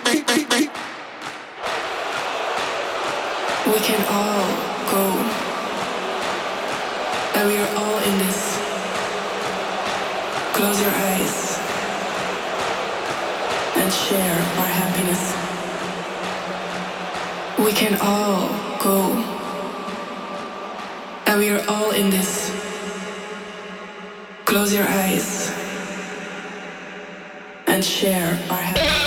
We can all go, and we are all in this. Close your eyes and share our happiness. We can all go, and we are all in this. Close your eyes and share our happiness.